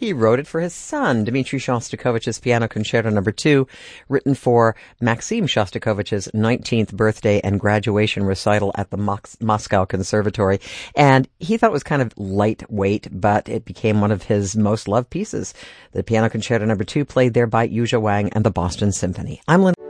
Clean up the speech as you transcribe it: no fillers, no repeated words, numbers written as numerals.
He wrote it for his son, Dmitri Shostakovich's Piano Concerto No. 2, written for Maxim Shostakovich's 19th birthday and graduation recital at the Moscow Conservatory. And he thought it was kind of lightweight, but it became one of his most loved pieces. The Piano Concerto No. 2 played there by Yuzha Wang and the Boston Symphony. I'm Lynn.